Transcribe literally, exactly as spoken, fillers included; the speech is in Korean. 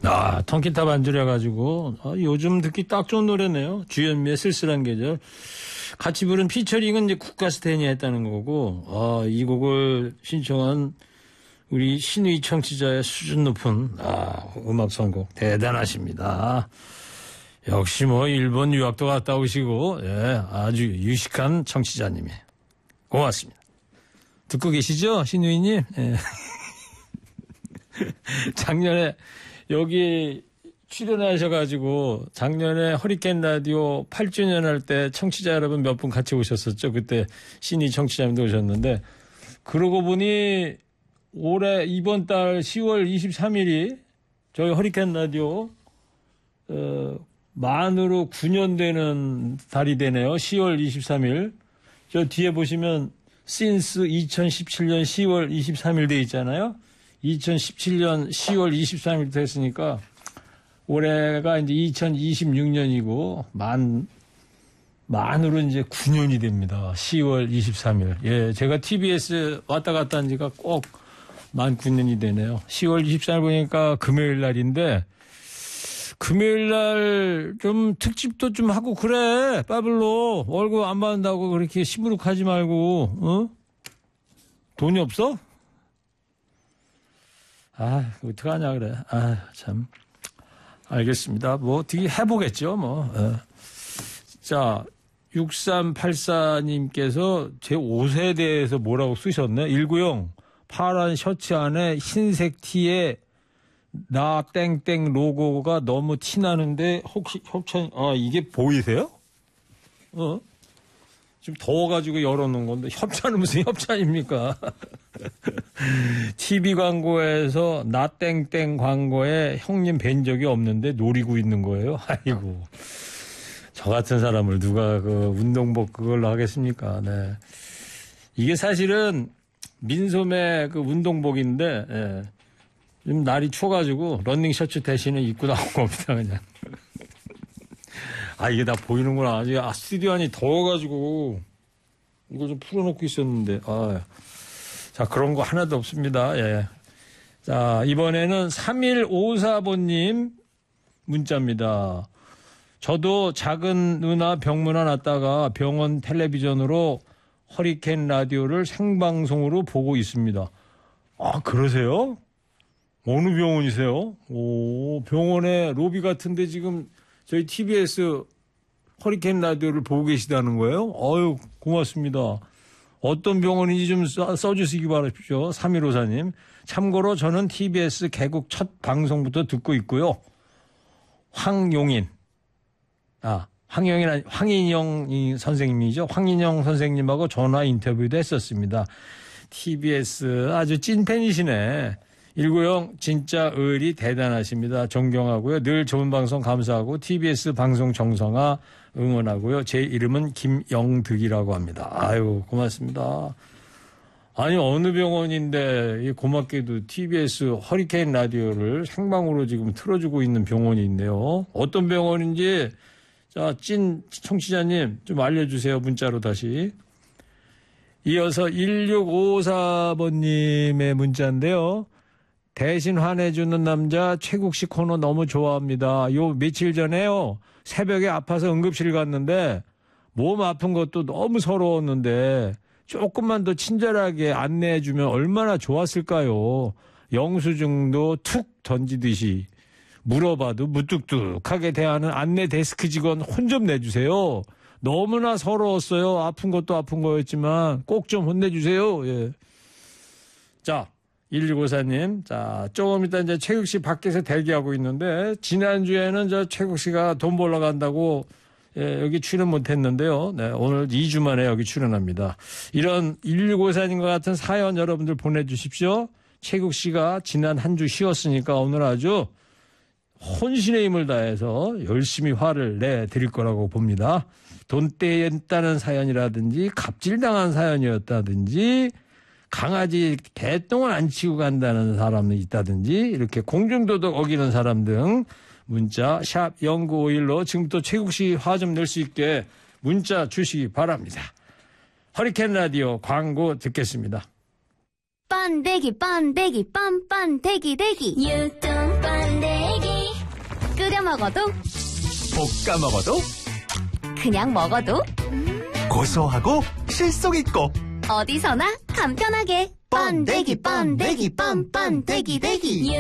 아, 통기타 반주를 해가지고, 아, 요즘 듣기 딱 좋은 노래네요. 주현미의 쓸쓸한 계절. 같이 부른 피처링은 이제 국가스텐이 했다는 거고, 아, 이 곡을 신청한 우리 신의 청취자의 수준 높은, 아, 음악 선곡. 대단하십니다. 역시 뭐, 일본 유학도 갔다 오시고, 예, 아주 유식한 청취자님이. 고맙습니다. 듣고 계시죠? 신의님? 예. 작년에, 여기 출연하셔가지고 작년에 허리케인 라디오 팔 주년 할 때 청취자 여러분 몇 분 같이 오셨었죠. 그때 신이 청취자님도 오셨는데 그러고 보니 올해 이번 달 시월 이십삼일이 저희 허리케인 라디오 어, 만으로 구 년 되는 달이 되네요. 시월 이십삼일. 저 뒤에 보시면 since 이천십칠년 시월 이십삼일 돼 있잖아요. 이천십칠년 시월 이십삼일부터 했으니까 올해가 이제 이천이십육년이고 만 만으로 이제 구 년이 됩니다. 시월 이십삼일. 예, 제가 티비에스 왔다 갔다 한 지가 꼭 만 구 년이 되네요. 시월 이십삼일 보니까 금요일 날인데 금요일 날 좀 특집도 좀 하고 그래. 빠블로 월급 안 받는다고 그렇게 시무룩하지 말고. 어? 돈이 없어? 아, 어떡하냐, 그래. 아, 참. 알겠습니다. 뭐, 어떻게 해보겠죠, 뭐. 어. 자, 육삼팔사님께서 제 옷에 대해서 뭐라고 쓰셨네? 일구영, 파란 셔츠 안에 흰색 티에 나 땡땡 로고가 너무 티나는데, 혹시 협찬, 아, 이게 보이세요? 어? 좀 더워가지고 열어놓은 건데 협찬은 무슨 협찬입니까? 티비 광고에서 나 땡땡 광고에 형님 뵌 적이 없는데 노리고 있는 거예요. 아이고 저 같은 사람을 누가 그 운동복 그걸로 하겠습니까? 네. 이게 사실은 민소매 그 운동복인데 예. 지금 날이 추워가지고 런닝 셔츠 대신에 입고 나온 겁니다 그냥. 아, 이게 다 보이는구나. 아직, 아, 스튜디오 안이 더워가지고, 이거 좀 풀어놓고 있었는데, 아. 자, 그런 거 하나도 없습니다. 예. 자, 이번에는 삼일오사번님 문자입니다. 저도 작은 누나 병문안 왔다가 병원 텔레비전으로 허리케인 라디오를 생방송으로 보고 있습니다. 아, 그러세요? 어느 병원이세요? 오, 병원에 로비 같은데 지금 저희 티비에스 허리케인 라디오를 보고 계시다는 거예요? 어유 고맙습니다. 어떤 병원인지 좀 써, 써주시기 바라십시오. 삼일오사님. 참고로 저는 티비에스 개국 첫 방송부터 듣고 있고요. 황용인. 아, 황용인, 아니, 황인영 선생님이죠. 황인영 선생님하고 전화 인터뷰도 했었습니다. 티비에스 아주 찐팬이시네. 일구영 진짜 의리 대단하십니다. 존경하고요. 늘 좋은 방송 감사하고 티비에스 방송 정성화 응원하고요. 제 이름은 김영득이라고 합니다. 아유 고맙습니다. 아니 어느 병원인데 고맙게도 티비에스 허리케인 라디오를 생방으로 지금 틀어주고 있는 병원이 있네요. 어떤 병원인지 자, 찐 청취자님 좀 알려주세요. 문자로 다시. 이어서 일육오사번님의 문자인데요. 대신 화내주는 남자 최국식 코너 너무 좋아합니다. 요 며칠 전에요. 새벽에 아파서 응급실 갔는데 몸 아픈 것도 너무 서러웠는데 조금만 더 친절하게 안내해주면 얼마나 좋았을까요. 영수증도 툭 던지듯이 물어봐도 무뚝뚝하게 대하는 안내 데스크 직원 혼 좀 내주세요. 너무나 서러웠어요. 아픈 것도 아픈 거였지만 꼭 좀 혼내주세요. 예. 자. 일육오사님, 자, 조금 이따 이제 최국 씨 밖에서 대기하고 있는데, 지난주에는 저 최국 씨가 돈 벌러 간다고, 예, 여기 출연 못 했는데요. 네, 오늘 이 주 만에 여기 출연합니다. 이런 일육오사님과 같은 사연 여러분들 보내주십시오. 최국 씨가 지난 한 주 쉬었으니까 오늘 아주 혼신의 힘을 다해서 열심히 화를 내드릴 거라고 봅니다. 돈 떼였다는 사연이라든지, 갑질당한 사연이었다든지, 강아지 개똥을 안 치고 간다는 사람이 있다든지 이렇게 공중도덕 어기는 사람 등 문자 샵 영구오일로 지금부터 최국 씨 화 좀 낼 수 있게 문자 주시기 바랍니다. 허리케인 라디오 광고 듣겠습니다. 번데기 번데기 뻔뻔 대기 대기 유통 번데기 끓여 먹어도, 볶아 먹어도 그냥 먹어도, 고소하고 실속 있고 어디서나 간편하게. 번데기, 번데기, 뻔뻔데기, 데기.